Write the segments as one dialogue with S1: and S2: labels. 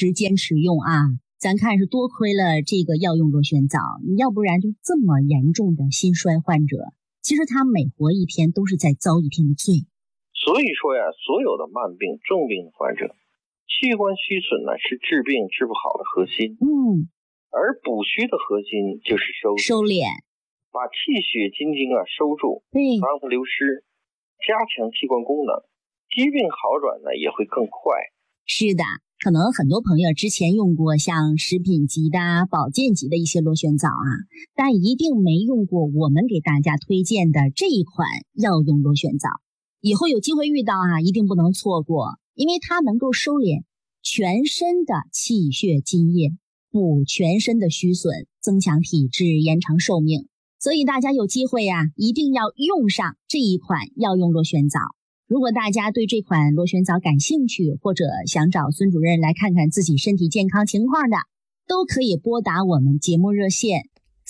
S1: 直坚持用啊。咱看是多亏了这个药用螺旋藻，要不然就这么严重的心衰患者，其实他每活一天都是在遭一天的罪。
S2: 所以说呀，所有的慢病、重病的患者，器官虚损呢是治病治不好的核心。而补虚的核心就是收敛，把气血津精收住，让它流失，加强器官功能，疾病好转呢也会更快。
S1: 是的，可能很多朋友之前用过像食品级的、保健级的一些螺旋藻啊，但一定没用过我们给大家推荐的这一款药用螺旋藻。以后有机会遇到啊，一定不能错过，因为它能够收敛全身的气血津液，补全身的虚损，增强体质，延长寿命。所以大家有机会啊，一定要用上这一款药用螺旋藻。如果大家对这款螺旋藻感兴趣，或者想找孙主任来看看自己身体健康情况的，都可以拨打我们节目热线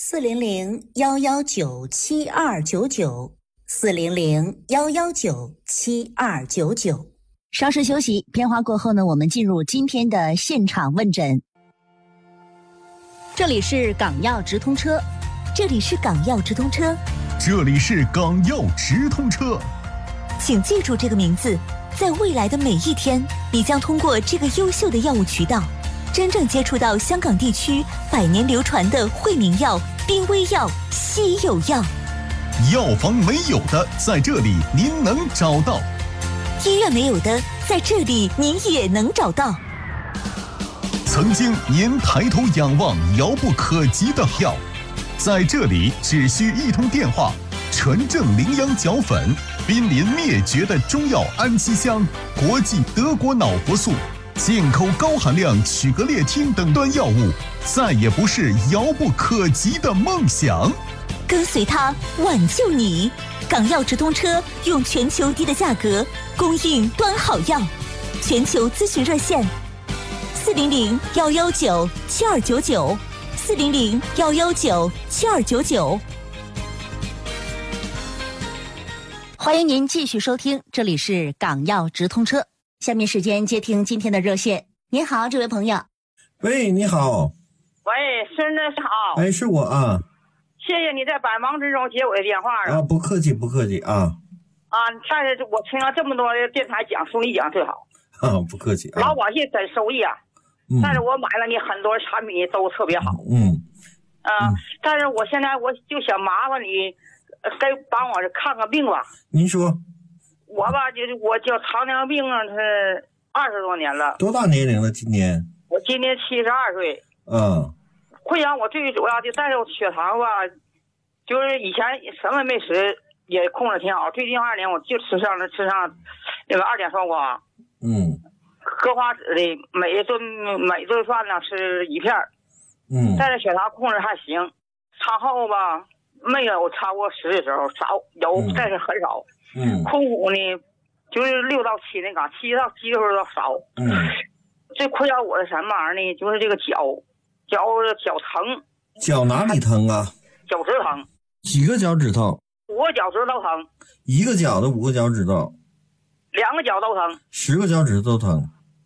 S1: 400-119-7299，400-119-7299。稍事休息，片花过后呢，我们进入今天的现场问诊。这里是港药直通车，
S3: 这里是港药直通车，
S4: 这里是港药直通车。
S3: 请记住这个名字，在未来的每一天，你将通过这个优秀的药物渠道，真正接触到香港地区100年流传的惠民药、濒危药、稀有药。
S4: 药房没有的，在这里您能找到；
S3: 医院没有的，在这里您也能找到。
S4: 曾经您抬头仰望遥不可及的药，在这里只需一通电话，纯正羚羊角粉，濒临灭绝的中药安息香，国际德国脑活素，进口高含量曲格列汀等端药物，再也不是遥不可及的梦想。
S3: 跟随它挽救你，港药直通车用全球低的价格供应端好药。全球咨询热线400-119-7299，400-119-7299。
S1: 欢迎您继续收听，这里是港药直通车。下面时间接听今天的热线。您好，这位朋友。
S5: 喂，你好。
S6: 喂，孙子好。
S5: 哎，是我啊。
S6: 谢谢你在百忙之中接我的电话
S5: 啊。不客气不客气啊。
S6: 但是我听了这么多电台讲述，你讲最好。
S5: 不客气啊。
S6: 老百姓真受益啊。但是我买了你很多产品都特别好。但是我现在我就想麻烦你帮我看看病吧。
S5: 您说。
S6: 我吧，就是我叫糖尿病是20多年了。
S5: 多大年龄了？今年？
S6: 我今年72岁。会让我最主要的，但是我血糖吧，就是以前什么没吃，也控制挺好。最近2年我就吃上那个2点双胍。荷花籽的，每顿饭呢吃1片。但是血糖控制还行。餐后吧，没有超过10的时候，少有，但是很少。空腹呢，就是6到7那嘎，7到7的时候少。最困扰我的什么玩意儿呢？就是这个脚疼。
S5: 脚哪里疼啊？
S6: 脚趾疼。
S5: 几个脚趾头
S6: ？5个脚趾头疼。
S5: 一个脚的5个脚趾头
S6: ？2个脚都疼。
S5: 10个脚趾头疼。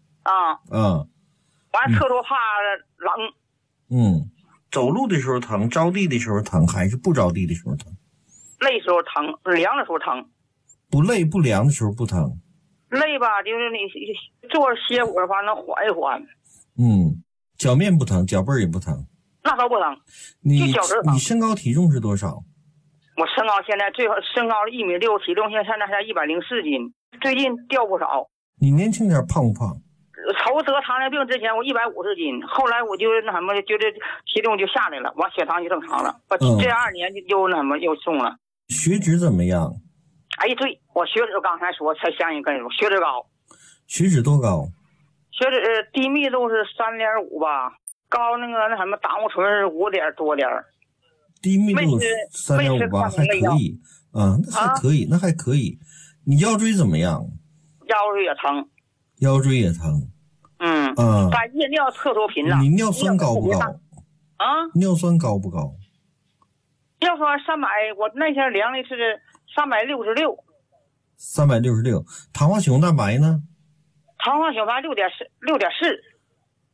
S6: 完厕所怕冷。
S5: 走路的时候疼，着地的时候疼，还是不着地的时候疼？
S6: 累时候疼，凉的时候疼。
S5: 不累不凉的时候不疼。
S6: 累吧，就是你坐着歇会儿的话能缓一缓。
S5: 脚面不疼，脚背也不疼。
S6: 那都不疼。
S5: 你身高体重是多少？
S6: 我身高现在身高1.6米，体重现在才104斤，最近掉不少。
S5: 你年轻点胖不胖？
S6: 头得糖尿病之前我150斤，后来我就那什么，就这体重就下来了，完血糖就正常了。这2年就那什么又重了。
S5: 血脂怎么样？
S6: 哎，对，我血脂刚才说才相应跟你说，血脂高。
S5: 血脂多高？
S6: 血脂低密度是3.5吧，高那什么胆固醇是5点多点。
S5: 低密度3.5吧，还可以。那还可以。你腰椎怎么样？
S6: 腰椎也疼。
S5: 腰椎也疼。
S6: 半夜尿厕所频了。
S5: 你尿酸高不高？尿酸高不高？
S6: 尿酸300，我那天量的是366。
S5: 366。糖化血红蛋白呢？
S6: 糖化血红蛋白6.4。